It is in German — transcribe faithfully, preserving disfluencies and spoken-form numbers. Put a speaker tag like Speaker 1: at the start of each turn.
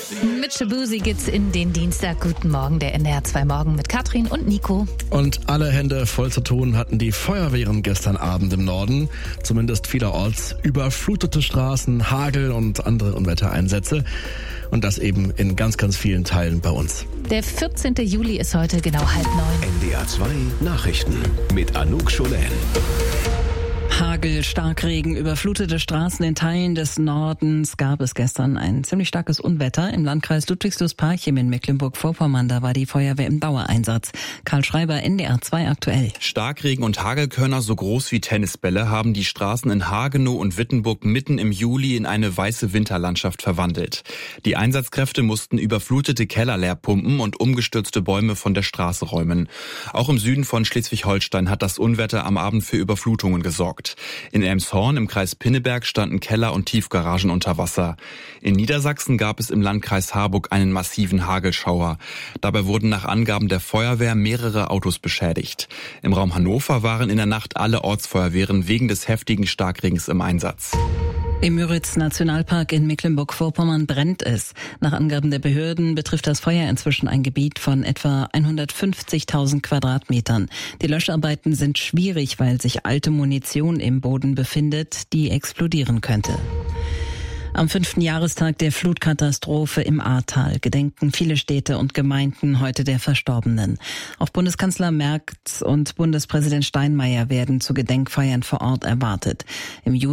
Speaker 1: Mit Shabuzi geht's in den Dienstag. Guten Morgen, der N D R zwei Morgen mit Katrin und Nico.
Speaker 2: Und alle Hände voll zu tun hatten die Feuerwehren gestern Abend im Norden. Zumindest vielerorts überflutete Straßen, Hagel und andere Unwettereinsätze. Und das eben in ganz, ganz vielen Teilen bei uns.
Speaker 1: Der vierzehnten Juli ist heute genau halb neun.
Speaker 3: N D R zwei Nachrichten mit Anouk Scholen.
Speaker 4: Hagel, Starkregen, überflutete Straßen in Teilen des Nordens gab es gestern ein ziemlich starkes Unwetter im Landkreis Ludwigslust-Parchim in Mecklenburg-Vorpommern. Da war die Feuerwehr im Dauereinsatz. Karl Schreiber, N D R zwei aktuell.
Speaker 5: Starkregen und Hagelkörner so groß wie Tennisbälle haben die Straßen in Hagenow und Wittenburg mitten im Juli in eine weiße Winterlandschaft verwandelt. Die Einsatzkräfte mussten überflutete Keller leer pumpen und umgestürzte Bäume von der Straße räumen. Auch im Süden von Schleswig-Holstein hat das Unwetter am Abend für Überflutungen gesorgt. In Elmshorn im Kreis Pinneberg standen Keller und Tiefgaragen unter Wasser. In Niedersachsen gab es im Landkreis Harburg einen massiven Hagelschauer. Dabei wurden nach Angaben der Feuerwehr mehrere Autos beschädigt. Im Raum Hannover waren in der Nacht alle Ortsfeuerwehren wegen des heftigen Starkregens im Einsatz.
Speaker 4: Im Müritz-Nationalpark in Mecklenburg-Vorpommern brennt es. Nach Angaben der Behörden betrifft das Feuer inzwischen ein Gebiet von etwa hundertfünfzigtausend Quadratmetern. Die Löscharbeiten sind schwierig, weil sich alte Munition im Boden befindet, die explodieren könnte. Am fünften Jahrestag der Flutkatastrophe im Ahrtal gedenken viele Städte und Gemeinden heute der Verstorbenen. Auch Bundeskanzler Merz und Bundespräsident Steinmeier werden zu Gedenkfeiern vor Ort erwartet. Im Juni